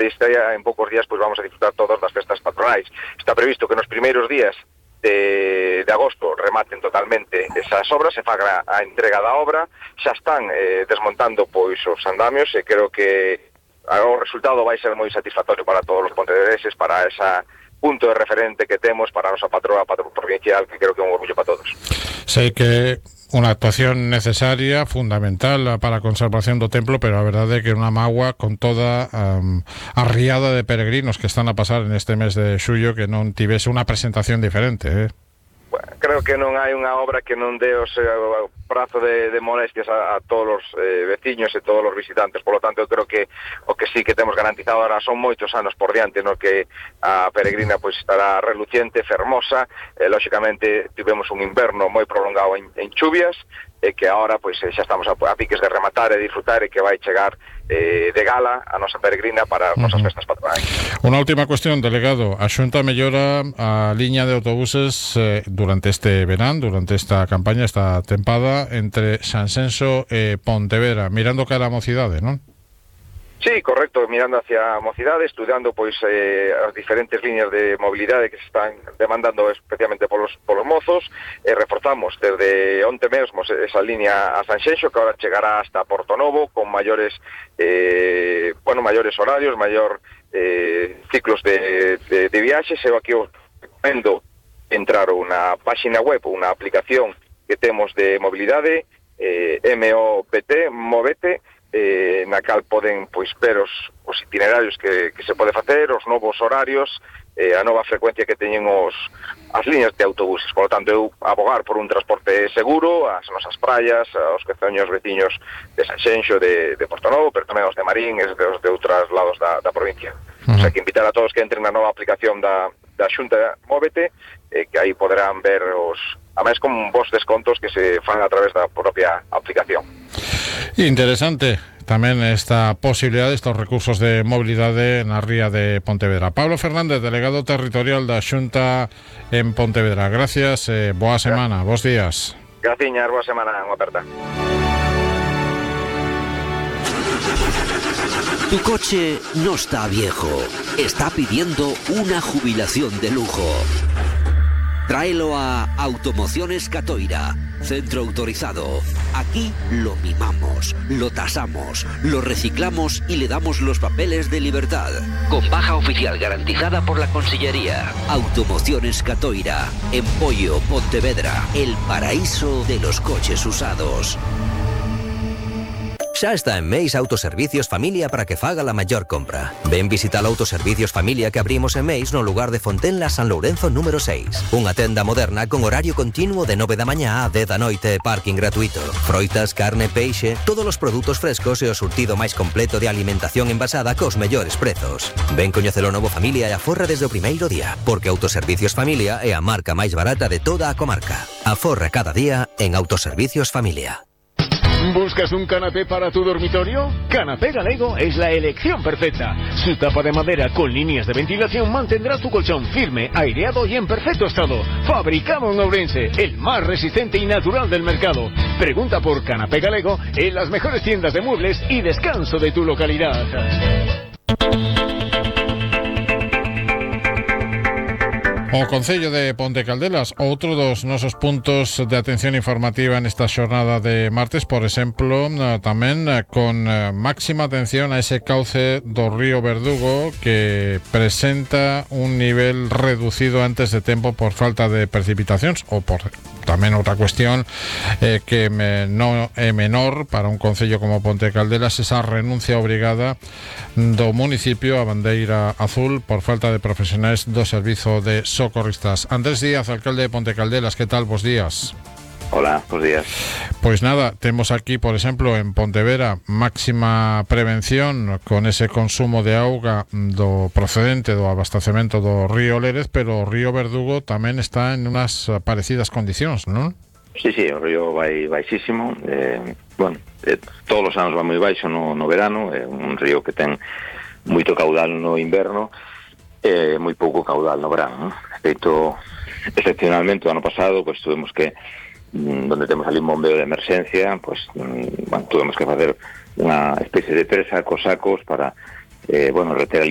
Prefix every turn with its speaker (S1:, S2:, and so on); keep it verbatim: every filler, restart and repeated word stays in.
S1: efectivamente este día, en poucos días, pois vamos a disfrutar todas das festas patronais. Está previsto que nos primeiros días de, de agosto rematen totalmente esas obras, se faga a entrega da obra, xa están eh, desmontando pois os andamios, e creo que o resultado vai ser moi satisfactorio para todos os pontevedreses, para esa punto de referente que temos para a nosa patroa, patrón provincial, que creo que é un orgullo para todos.
S2: Sei que unha actuación necesaria, fundamental para a conservación do templo, pero a verdade é que unha mágoa con toda um, a riada de peregrinos que están a pasar en este mes de xullo que non tivese unha presentación diferente, eh?
S1: Bueno, creo que non hai unha obra que non dé o seu prazo de, de molestias a, a todos os eh, veciños e todos os visitantes. Por lo tanto, eu creo que o que sí que temos garantizado ahora son moitos anos por diante, no que a peregrina pois estará reluciente, fermosa. Eh, lógicamente, tivemos un inverno moi prolongado en, en chuvias, e que agora pois xa estamos a, a piques de rematar e disfrutar, e que vai chegar eh, de gala a nosa peregrina para as nosas uh-huh. festas patronais.
S2: Unha última cuestión, delegado. A Xunta mellora a liña de autobuses eh, durante este verán, durante esta campaña, esta tempada, entre Sanxenxo e Pontevedra, mirando cara a mocidade, non?
S1: Sí, correcto, mirando hacia a mocidade, estudiando pois eh, as diferentes líneas de mobilidade que se están demandando especialmente polos, polos mozos, e eh, reforzamos desde onte mesmo esa línea a Sanxenxo, que ahora chegará hasta Portonovo, con maiores eh, bueno, maiores horarios, maior eh, ciclos de, de, de viaxes. Eu aquí os recomendo entrar unha páxina web, unha aplicación que temos de mobilidade, eh, M O V T, Movete, eh, na cal poden pois ver os, os itinerarios que, que se pode facer, os novos horarios, eh, a nova frecuencia que teñen os, as líneas de autobuses. Por lo tanto, eu abogar por un transporte seguro ás nosas praias, aos queceños veciños de Sanxenxo, de, de Portonovo, pero tamén os de Marín e os de outros lados da, da provincia. Uh-huh. O sea, que invitar a todos que entren na nova aplicación da, da Xunta Móvete, eh, que aí poderán ver os, a máis con vos descontos que se fan a través da propia aplicación.
S2: Interesante tamén esta posibilidade, estos recursos de mobilidade na ría de Pontevedra. Pablo Fernández, delegado territorial da Xunta en Pontevedra. Gracias, eh, boa semana, bons días.
S1: Graciñas, boa semana, unha aperta.
S3: Tu coche no está viejo, está pidiendo una jubilación de lujo. Tráelo a Automociones Catoira, centro autorizado. Aquí lo mimamos, lo tasamos, lo reciclamos y le damos los papeles de libertad. Con baja oficial garantizada por la Consellería. Automociones Catoira, en Pollo, Pontevedra, el paraíso de los coches usados. Xa está en Meis Autoservicios Familia para que faga la maior compra. Ven visitar Autoservicios Familia que abrimos en Meis no lugar de Fontenla, San Lourenzo número seis. Unha tenda moderna con horario continuo de nove da mañá a dez da noite e parking gratuito. Froitas, carne, peixe, todos os produtos frescos e o surtido máis completo de alimentación envasada cos mellores prezos. Ven coñecer o novo Familia e aforra desde o primeiro día, porque Autoservicios Familia é a marca máis barata de toda a comarca. Aforra cada día en Autoservicios Familia.
S4: ¿Buscas un canapé para tu dormitorio? Canapé Galego es la elección perfecta. Su tapa de madera con líneas de ventilación mantendrá tu colchón firme, aireado y en perfecto estado. Fabricado en Ourense, el más resistente y natural del mercado. Pregunta por Canapé Galego en las mejores tiendas de muebles y descanso de tu localidad.
S2: O Concello de Ponte Caldelas, outro dos nosos puntos de atención informativa nesta xornada de martes, por exemplo, tamén con máxima atención a ese cauce do río Verdugo que presenta un nivel reducido antes de tempo por falta de precipitacións, ou por tamén outra cuestión eh, que me, non é menor para un concello como Ponte Caldelas, esa renuncia obrigada do municipio a bandeira azul por falta de profesionais do servizo de socorristas. Andrés Díaz, alcalde de Ponte Caldelas, que tal? Bos días.
S5: Hola, bos días.
S2: Pois nada, temos aquí, por exemplo, en Pontevedra, máxima prevención con ese consumo de auga do procedente do abastecemento do río Lérez, pero o río Verdugo tamén está en unhas parecidas condicións, non?
S5: Sí, sí, o río vai baixísimo. Eh, bueno, eh, todos os anos vai moi baixo no, no verano. É un río que ten moito caudal no inverno e eh, moi pouco caudal no verano, ¿no? Feito, excepcionalmente, o ano pasado, pues tuvemos que donde temos ali un bombeo de emerxencia, pues, bueno, tuvemos que facer unha especie de presa cos sacos para, eh, bueno, reter